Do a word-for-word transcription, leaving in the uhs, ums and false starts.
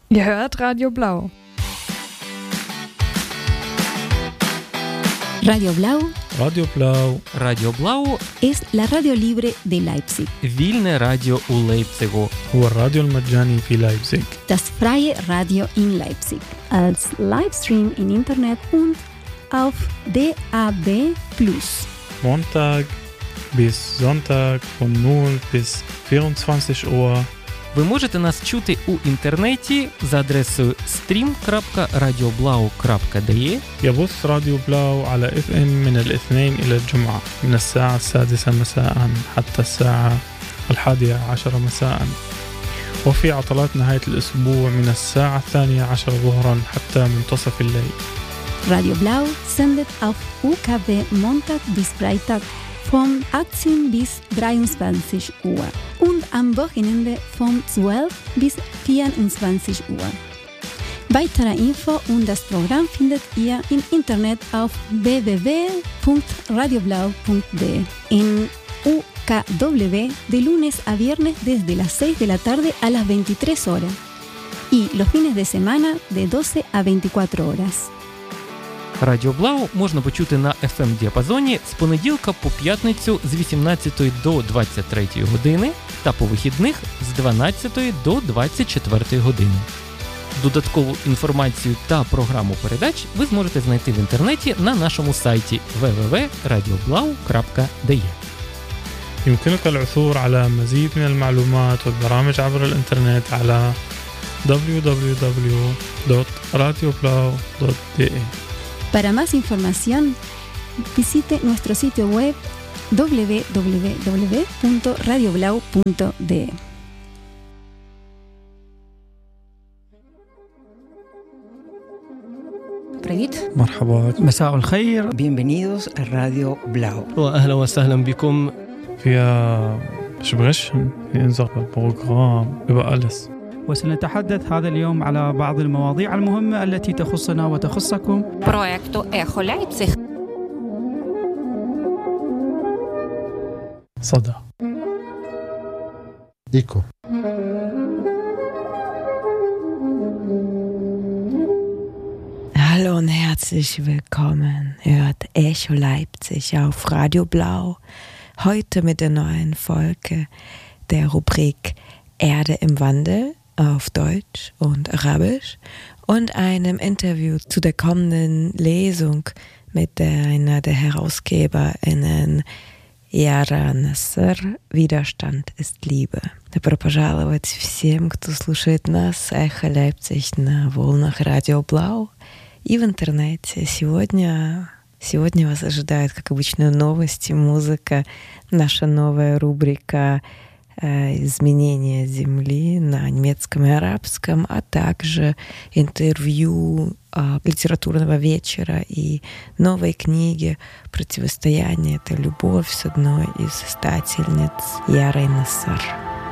Ihr hört Radio Blau. Radio Blau. Radio Blau. Radio Blau es la radio libre de Leipzig. Вільне радіо у Лейпцигу. هو الراديو المجاني في لايبزيغ. Das freie Radio in Leipzig. Als Livestream im Internet und auf D A B plus. Montag bis Sonntag von null bis vierundzwanzig Uhr. Ви можете нас чути у інтернеті за адресою stream крапка radioblau крапка d e. يبث راديو بلاو على اف ام من الاثنين إلى الجمعة من الساعة السادسة مساء حتى الساعة الحادية عشر مساء، وفي عطلات نهاية الأسبوع من الساعة الثانية عشر ظهرا حتى منتصف الليل. Radio Blau sendet auf U K W Montag bis Freitag von achtzehn bis dreiundzwanzig Uhr und am Wochenende von zwölf bis vierundzwanzig Uhr. Weitere Info und das Programm findet ihr im Internet auf w w w punto radioblau punto d e. En U K W de lunes a viernes desde las seis de la tarde a las veintitrés horas y los fines de semana de doce a veinticuatro horas. Радіо Блау можна почути на еф ем-діапазоні з понеділка по п'ятницю з вісімнадцятої до двадцять третьої години та по вихідних з дванадцятої до двадцять четвертої години. Додаткову інформацію та програму передач ви зможете знайти в інтернеті на нашому сайті дабл ю дабл ю дабл ю крапка радіоблау крапка д e. يمكنك العثور على مزيد من المعلومات والبرامج عبر الإنترنت على دبليو دبليو دبليو دوت راديو بلاو دوت d e. Para más información, visite nuestro sitio web w w w punto radioblau punto d e. Привіт. مرحبا. مساء الخير. Bienvenidos a Radio Blau. وأهلا وسهلا بكم. Wir sprechen in unserem Programm über alles. وسنتحدث هذا اليوم على بعض المواضيع المهمة التي تخصنا وتخصكم. Проекту Ехо Лейпциг. صدى. إيكو. Hallo und herzlich willkommen. Hört Echo Leipzig auf Radio Blau. Heute mit der neuen Folge der Rubrik Erde im Wandel auf Deutsch und Arabisch und einem Interview zu der kommenden Lesung mit der, einer der HerausgeberInnen, Yara Nasser, «Widerstand ist Liebe». Добро пожаловать всем, кто слушает нас, Эхо Лейпциг на волнах Радио Блау и в интернете. Сегодня, сегодня вас ожидает, как обычно, новости, музыка, наша новая рубрика «Изменение Земли» на немецком и арабском, а также интервью литературного вечера и новой книги «Противостояние — это любовь» с одной из создательниц Ярой Нассар.